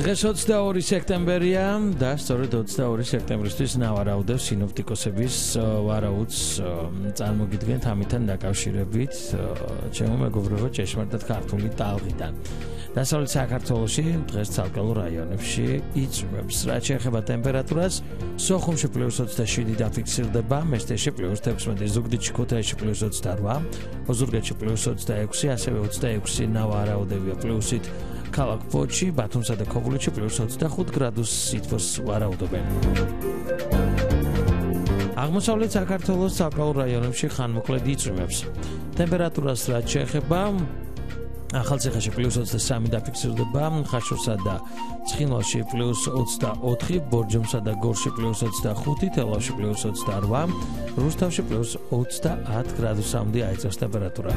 დღეს 22 სექტემბერია და სწორედ 22 სექტემბრისთვის ნავარაუდებს სინოპტიკოსების ვარაუდს წარმოგიდგენთ ამითთან დაკავშირებით ჩემო მეგობრებო ჭეშმარიტად ქართული ტალღიდან. დასავლეთ საქართველოში დღეს ცალკეულ რაიონებში იწვევს. რაც შეეხება ტემპერატურას, სოხუმში +27 დაფიქსირდება, მესტეში +16, ზუგდიდში ქუთაისში +28, ოზურგეთში +26, ასევე 26 ნავარაუდებია პლუსით ქალაქ ფოთში, ბათუმსა და ქობულეთში +25 გრადუს სითბოს ვარაუდობენ. აღმოსავლეთ საქართველოს ცალკეულ რაიონებში ხანმოკლედ იწვევს. ტემპერატურას რაც შეეხება ახალციხეში +23 დაფიქსირდება, ხაშურსა და ცხინვალში +24, ბორჯომსა და გორში +25, თელავში +28, რუსთავში +30 გრადუსამდე აიწევს ტემპერატურა.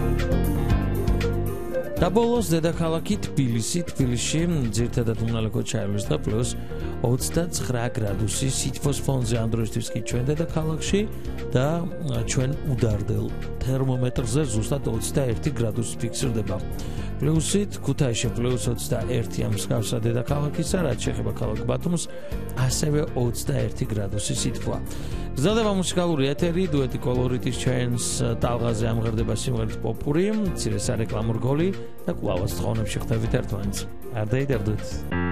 და ბოლოს დედაქალაქი თბილისში ძირითადად უმრავლესად ჩაილვის და +29 გრადუსი სითბოს ფონზე ამ დროისთვის კი ჩვენ დედაქალაქში და ჩვენ უდარდელ თერმომეტრზე ზუსტად 21 გრადუსი ფიქსირდება. პლუსით ქუთაისში +21 ამ მსგავსად დედაქალაქისა, რაც შეეხება ქალაქ ბათუმს, ასევე 21 გრადუსი სითბოა. გრძელდება მუსიკალური ეთერი, დუეტი კოლორიტის ჩვენს ტალღაზე ამღერდება სიმღერით პოპური, მცირე სარეკლამო რგოლი და კვლავაც თხოვნებში ხდებით ერთმანეთს. არ დაიდარდეთ.